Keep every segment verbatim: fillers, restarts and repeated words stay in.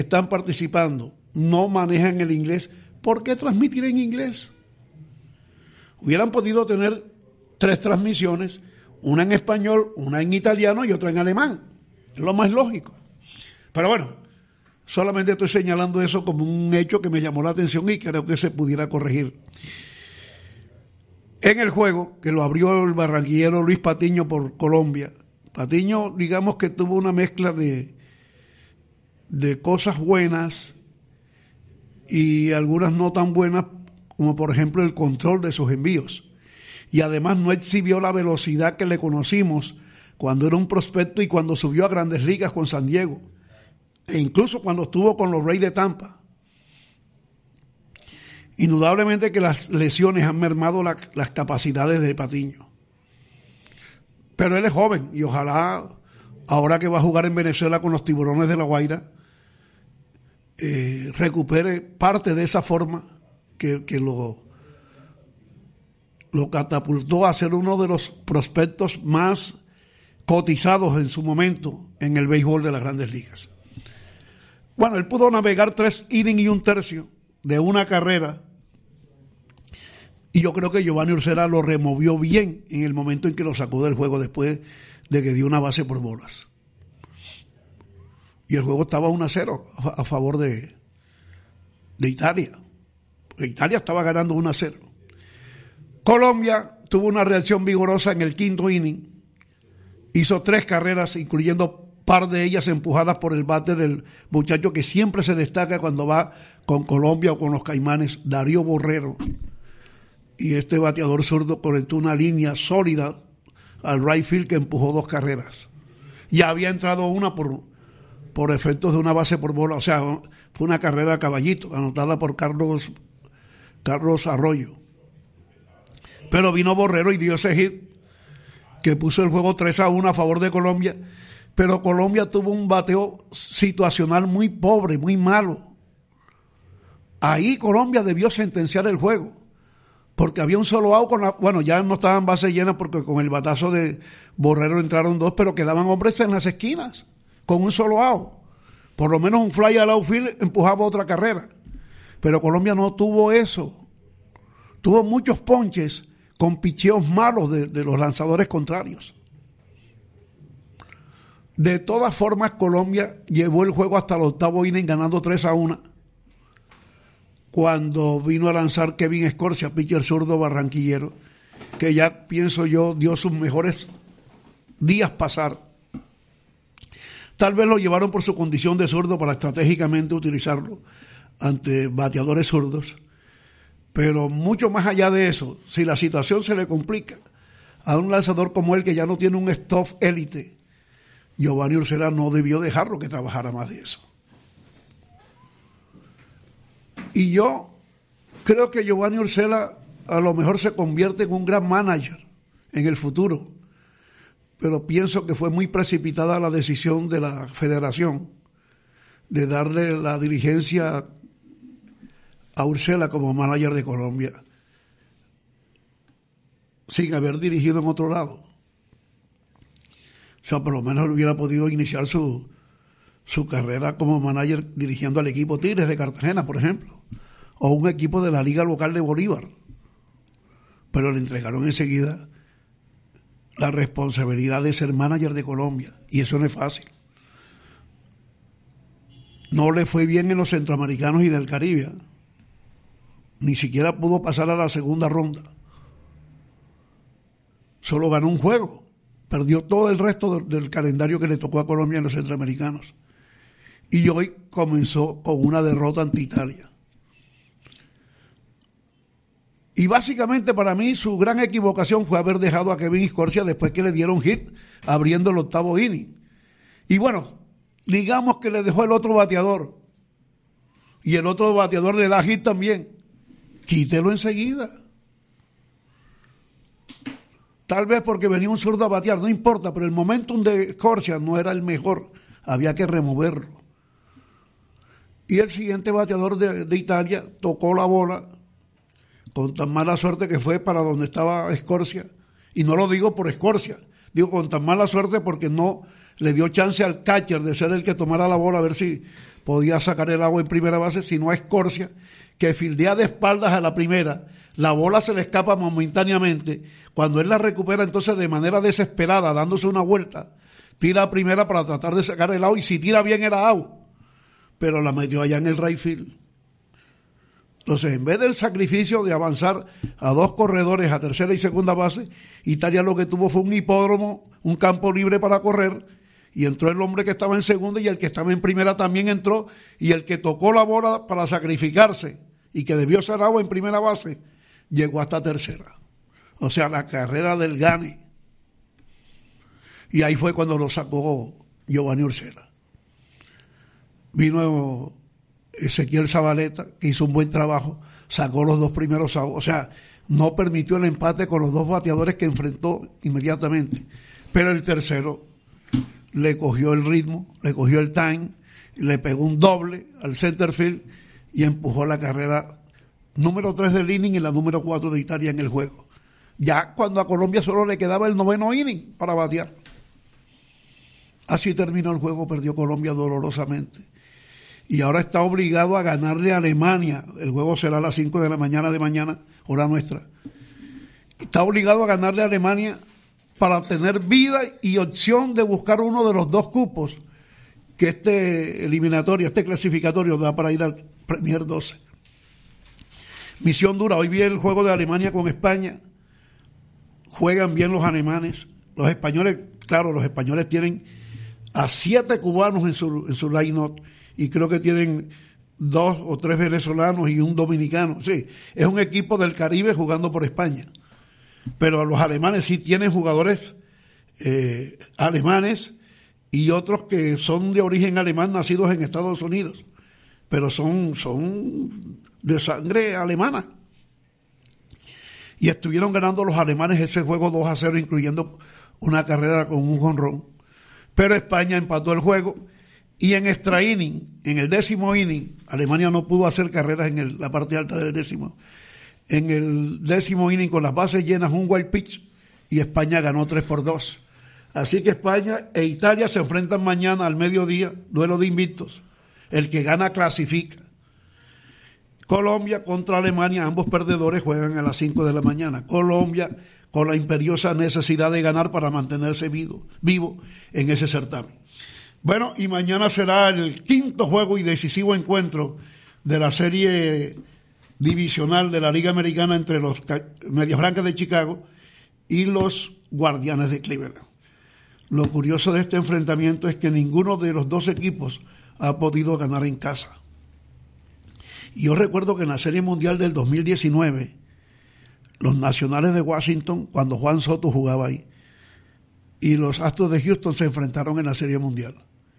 están participando no manejan el inglés, ¿por qué transmitir en inglés? Hubieran podido tener tres transmisiones, una en español, una en italiano y otra en alemán. Es lo más lógico. Pero bueno, solamente estoy señalando eso como un hecho que me llamó la atención y creo que se pudiera corregir. En el juego, que lo abrió el barranquillero Luis Patiño por Colombia, Patiño, digamos que tuvo una mezcla de, de cosas buenas y algunas no tan buenas, como por ejemplo el control de sus envíos. Y además no exhibió la velocidad que le conocimos cuando era un prospecto y cuando subió a Grandes Ligas con San Diego, e incluso cuando estuvo con los Rays de Tampa. Indudablemente que las lesiones han mermado la, las capacidades de Patiño. Pero él es joven y ojalá, ahora que va a jugar en Venezuela con los Tiburones de La Guaira, eh, recupere parte de esa forma que, que lo, lo catapultó a ser uno de los prospectos más cotizados en su momento en el béisbol de las Grandes Ligas. Bueno, él pudo navegar tres innings y un tercio de una carrera, y yo creo que Giovanny Urshela lo removió bien en el momento en que lo sacó del juego después de que dio una base por bolas. Y el juego estaba uno a cero a favor de, de Italia. Porque Italia estaba ganando uno a cero. Colombia tuvo una reacción vigorosa en el quinto inning. Hizo tres carreras, incluyendo par de ellas empujadas por el bate del muchacho que siempre se destaca cuando va con Colombia o con los Caimanes, Darío Borrero. Y este bateador zurdo conectó una línea sólida al right field que empujó dos carreras. Ya había entrado una por, por efectos de una base por bola, o sea, fue una carrera a caballito, anotada por Carlos, Carlos Arroyo. Pero vino Borrero y dio ese hit que puso el juego tres a uno a favor de Colombia, pero Colombia tuvo un bateo situacional muy pobre, muy malo. Ahí Colombia debió sentenciar el juego, porque había un solo out con la, bueno, ya no estaban bases llenas porque con el batazo de Borrero entraron dos, pero quedaban hombres en las esquinas, con un solo out. Por lo menos un fly al outfield empujaba otra carrera. Pero Colombia no tuvo eso. Tuvo muchos ponches con picheos malos de, de los lanzadores contrarios. De todas formas, Colombia llevó el juego hasta el octavo inning ganando tres a uno. Cuando vino a lanzar Kevin Escorcia, pitcher zurdo barranquillero, que ya pienso yo dio sus mejores días pasar. Tal vez lo llevaron por su condición de zurdo para estratégicamente utilizarlo ante bateadores zurdos, pero mucho más allá de eso, si la situación se le complica a un lanzador como él que ya no tiene un staff élite, Giovanny Urshela no debió dejarlo que trabajara más de eso. Y yo creo que Giovanny Urshela a lo mejor se convierte en un gran manager en el futuro, pero pienso que fue muy precipitada la decisión de la federación de darle la dirigencia a Urshela como manager de Colombia sin haber dirigido en otro lado. O sea, por lo menos hubiera podido iniciar su, su carrera como manager dirigiendo al equipo Tigres de Cartagena, por ejemplo, o un equipo de la liga local de Bolívar. Pero le entregaron enseguida la responsabilidad de ser manager de Colombia, y eso no es fácil. No le fue bien en los centroamericanos y del Caribe, ni siquiera pudo pasar a la segunda ronda. Solo ganó un juego, perdió todo el resto del calendario que le tocó a Colombia en los centroamericanos, y hoy comenzó con una derrota ante Italia. Y básicamente para mí su gran equivocación fue haber dejado a Kevin Escorcia después que le dieron hit abriendo el octavo inning. Y bueno, digamos que le dejó el otro bateador y el otro bateador le da hit también. Quítelo enseguida. Tal vez porque venía un zurdo a batear, no importa, pero el momentum de Escorcia no era el mejor, había que removerlo. Y el siguiente bateador de, de Italia tocó la bola con tan mala suerte que fue para donde estaba Escorcia, y no lo digo por Escorcia, digo con tan mala suerte porque no le dio chance al catcher de ser el que tomara la bola a ver si podía sacar el agua en primera base, sino a Escorcia, que fildea de espaldas a la primera, la bola se le escapa momentáneamente, cuando él la recupera entonces de manera desesperada, dándose una vuelta, tira a primera para tratar de sacar el out, y si tira bien era out, pero la metió allá en el right field. Entonces, en vez del sacrificio de avanzar a dos corredores a tercera y segunda base, Italia lo que tuvo fue un hipódromo, un campo libre para correr, y entró el hombre que estaba en segunda y el que estaba en primera también entró, y el que tocó la bola para sacrificarse y que debió ser agua en primera base, llegó hasta tercera. O sea, la carrera del gane. Y ahí fue cuando lo sacó Giovanni Urshela. Vino Ezequiel Zabaleta, que hizo un buen trabajo, sacó los dos primeros outs, o sea, no permitió el empate con los dos bateadores que enfrentó inmediatamente, pero el tercero le cogió el ritmo, le cogió el time, le pegó un doble al center field y empujó la carrera número tres del inning y la número cuatro de Italia en el juego, ya cuando a Colombia solo le quedaba el noveno inning para batear. Así terminó el juego, perdió Colombia dolorosamente. Y ahora está obligado a ganarle a Alemania. El juego será a las cinco de la mañana de mañana, hora nuestra. Está obligado a ganarle a Alemania para tener vida y opción de buscar uno de los dos cupos que este eliminatorio, este clasificatorio da para ir al Premier doce. Misión dura. Hoy vi el juego de Alemania con España. Juegan bien los alemanes. Los españoles, claro, los españoles tienen a siete cubanos en su, en su line-up. Y creo que tienen dos o tres venezolanos y un dominicano. Sí, es un equipo del Caribe jugando por España. Pero los alemanes sí tienen jugadores eh, alemanes y otros que son de origen alemán, nacidos en Estados Unidos. Pero son, son de sangre alemana. Y estuvieron ganando los alemanes ese juego dos a cero, incluyendo una carrera con un jonrón. Pero España empató el juego. Y en extra inning, en el décimo inning, Alemania no pudo hacer carreras en el, la parte alta del décimo. En el décimo inning, con las bases llenas, un wild pitch, y España ganó tres por dos. Así que España e Italia se enfrentan mañana al mediodía, duelo de invictos. El que gana clasifica. Colombia contra Alemania, ambos perdedores juegan a las cinco de la mañana. Colombia con la imperiosa necesidad de ganar para mantenerse vivo, vivo en ese certamen. Bueno, y mañana será el quinto juego y decisivo encuentro de la serie divisional de la Liga Americana entre los Medias Blancas de Chicago y los Guardianes de Cleveland. Lo curioso de este enfrentamiento es que ninguno de los dos equipos ha podido ganar en casa. Y yo recuerdo que en la Serie Mundial del dos mil diecinueve, los Nacionales de Washington, cuando Juan Soto jugaba ahí, y los Astros de Houston se enfrentaron en la Serie Mundial.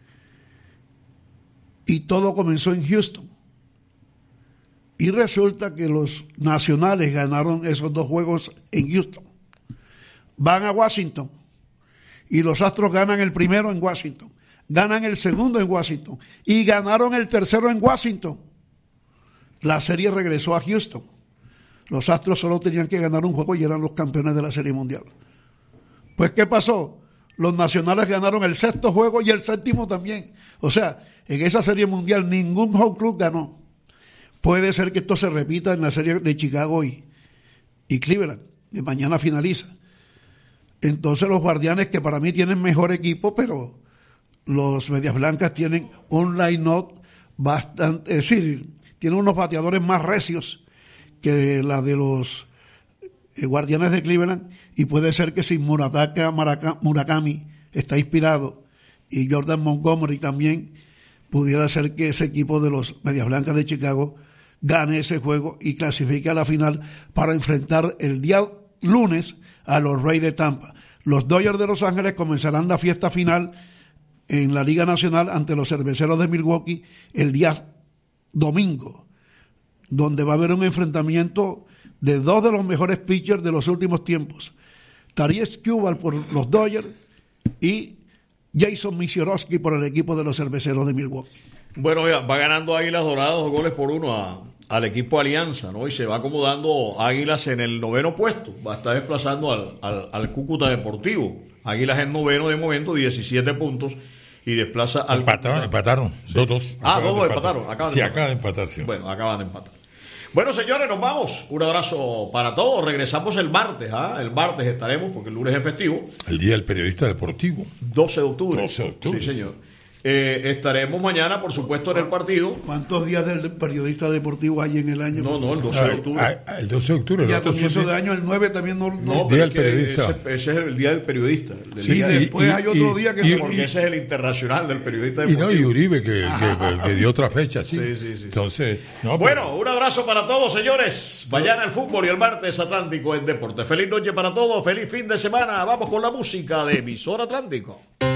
Y todo comenzó en Houston. Y resulta que los Nacionales ganaron esos dos juegos en Houston. Van a Washington y los Astros ganan el primero en Washington. Ganan el segundo en Washington y ganaron el tercero en Washington. La serie regresó a Houston. Los Astros solo tenían que ganar un juego y eran los campeones de la Serie Mundial. Pues, ¿qué pasó? Los Nacionales ganaron el sexto juego y el séptimo también. O sea, en esa Serie Mundial ningún home club ganó. Puede ser que esto se repita en la serie de Chicago y, y Cleveland, que mañana finaliza. Entonces los Guardianes, que para mí tienen mejor equipo, pero los Medias Blancas tienen un line-up bastante, es decir, tienen unos bateadores más recios que la de los eh, Guardianes de Cleveland, y puede ser que si Murataka Murakami está inspirado y Jordan Montgomery también, pudiera ser que ese equipo de los Medias Blancas de Chicago gane ese juego y clasifique a la final para enfrentar el día lunes a los Rays de Tampa. Los Dodgers de Los Ángeles comenzarán la fiesta final en la Liga Nacional ante los Cerveceros de Milwaukee el día domingo, donde va a haber un enfrentamiento de dos de los mejores pitchers de los últimos tiempos, Tarik Skubal por los Dodgers y Jason Misiorowski por el equipo de los Cerveceros de Milwaukee. Bueno, va ganando Águilas Doradas dos goles por uno a, al equipo Alianza, ¿no? Y se va acomodando Águilas en el noveno puesto, va a estar desplazando al, al, al Cúcuta Deportivo. Águilas en noveno de momento, diecisiete puntos. Y desplaza al... Empataron, empataron, dos dos. Ah, dos dos empataron. Acaban sí, de acaban de empatar, sí. Bueno, acaban de empatar. Bueno, señores, nos vamos. Un abrazo para todos. Regresamos el martes. ¿ah? El martes estaremos, porque el lunes es festivo. El Día del Periodista Deportivo. doce de octubre. doce de octubre. Sí, señor. Eh, estaremos mañana, por supuesto, en el partido. ¿Cuántos días del periodista deportivo hay en el año? No, no, el doce de octubre. Ah, ah, el doce de octubre. Y a comienzo de año, el nueve también no... No, no. pero Día es del que periodista. Ese, ese es el día del periodista. Del Sí, día de- del- después hay otro día que... y- no- porque ese es el internacional del periodista Y deportivo. no, y Uribe, que, que, que dio otra fecha, sí. Sí, sí, sí, Entonces, no, Bueno, un abrazo para todos, señores. Mañana el fútbol y el martes Atlántico en deporte. Feliz noche para todos, feliz fin de semana. Vamos con la música de Emisor Atlántico.